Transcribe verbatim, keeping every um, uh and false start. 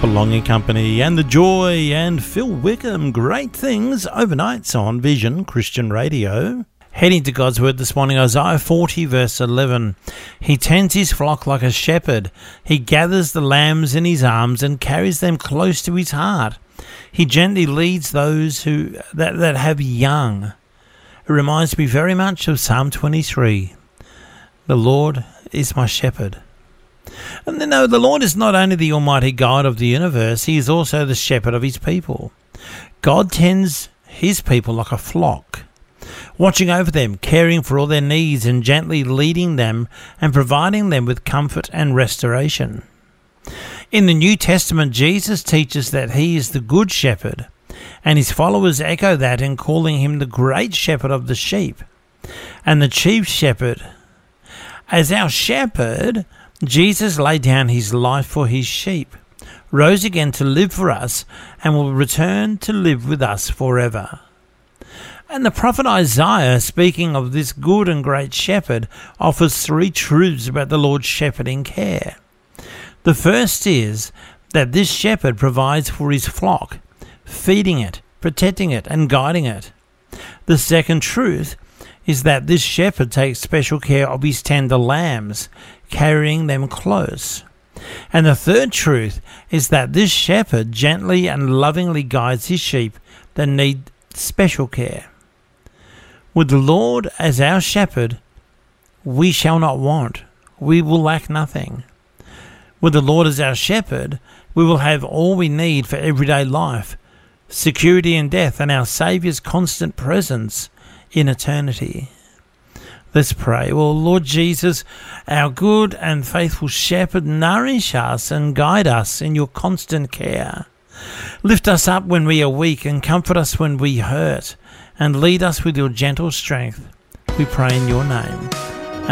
Belonging Company and The Joy and Phil Wickham. Great things overnights on Vision Christian Radio. Heading to God's Word this morning, Isaiah forty verse eleven. He tends his flock like a shepherd. He gathers the lambs in his arms and carries them close to his heart. He gently leads those who that, that have young. It reminds me very much of Psalm twenty-three. The Lord is my shepherd. And then, no, the Lord is not only the Almighty God of the universe, he is also the shepherd of his people. God tends his people like a flock, watching over them, caring for all their needs, and gently leading them and providing them with comfort and restoration. In the New Testament, Jesus teaches that he is the good shepherd, and his followers echo that in calling him the great shepherd of the sheep and the chief shepherd. As our shepherd, Jesus laid down his life for his sheep, rose again to live for us, and will return to live with us forever. And the prophet Isaiah, speaking of this good and great shepherd, offers three truths about the Lord's shepherding care. The first is that this shepherd provides for his flock, feeding it, protecting it, and guiding it. The second truth is that this shepherd takes special care of his tender lambs, carrying them close. And the third truth is that this shepherd gently and lovingly guides his sheep that need special care. With the Lord as our shepherd, we shall not want. We will lack nothing. With the Lord as our shepherd, we will have all we need for everyday life, security in death, and our Saviour's constant presence in eternity. Let's pray. Well, Lord Jesus, our good and faithful shepherd, nourish us and guide us in your constant care. Lift us up when we are weak and comfort us when we hurt, and lead us with your gentle strength. We pray in your name.